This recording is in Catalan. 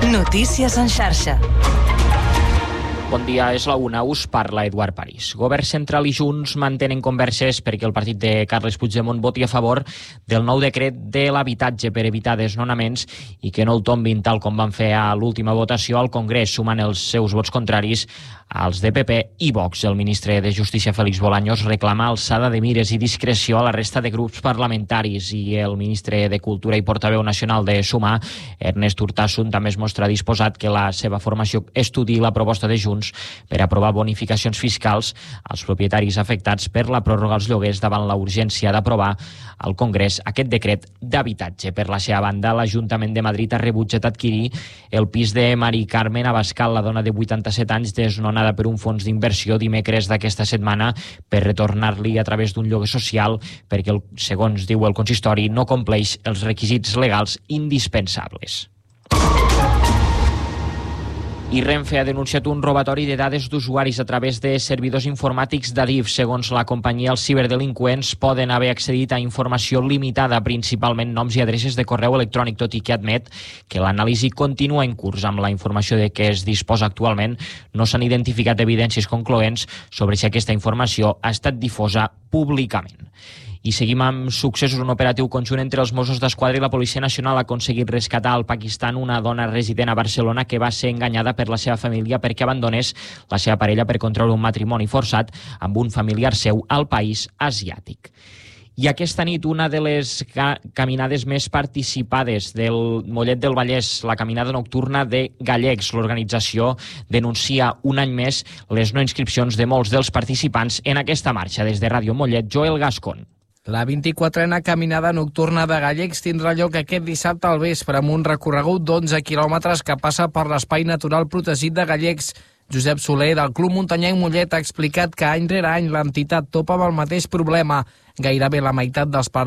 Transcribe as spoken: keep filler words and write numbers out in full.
Notícies en xarxa. Bon dia, és la una, us parla Eduard París. Govern central i Junts mantenen converses perquè el partit de Carles Puigdemont voti a favor del nou decret de l'habitatge per evitar desnonaments i que no el tombin tal com van fer a l'última votació al Congrés, sumant els seus vots contraris als de P P i Vox. El ministre de Justícia, Félix Bolaños, reclama alçada de mires i discreció a la resta de grups parlamentaris i el ministre de Cultura i portaveu nacional de Sumar, Ernest Urtasun, també es mostra disposat que la seva formació estudiï la proposta de Junts per aprovar bonificacions fiscals als propietaris afectats per la pròrroga als lloguers davant la urgència d'aprovar al Congrés aquest decret d'habitatge. Per la seva banda, l'Ajuntament de Madrid ha rebutjat adquirir el pis de Mari Carmen Abascal, la dona de vuitanta-set anys desnonada per un fons d'inversió dimecres d'aquesta setmana per retornar-li a través d'un lloguer social perquè, el, segons diu el consistori, no compleix els requisits legals indispensables. I Renfe ha denunciat un robatori de dades d'usuaris a través de servidors informàtics d'Adif. Segons la companyia, els ciberdelinqüents poden haver accedit a informació limitada, principalment noms i adreces de correu electrònic, tot i que admet que l'anàlisi continua en curs. Amb la informació de què es disposa actualment, no s'han identificat evidències concloents sobre si aquesta informació ha estat difosa públicament. I seguim amb successos. Un operatiu conjunt entre els Mossos d'Esquadra i la Policia Nacional ha aconseguit rescatar al Pakistan una dona resident a Barcelona que va ser enganyada per la seva família perquè abandonés la seva parella per contraure un matrimoni forçat amb un familiar seu al país asiàtic. I aquesta nit, una de les ca- caminades més participades del Mollet del Vallès, la caminada nocturna de Gallecs. L'organització denuncia un any més les no inscripcions de molts dels participants en aquesta marxa. Des de Ràdio Mollet, Joel Gascon. La vint-i-quatrena caminada nocturna de Gallecs tindrà lloc aquest dissabte al vespre amb un recorregut d'onze quilòmetres que passa per l'espai natural protegit de Gallecs. Josep Soler, del Club Muntanyenc Mollet, ha explicat que any rere any l'entitat topa amb el mateix problema. Gairebé la meitat dels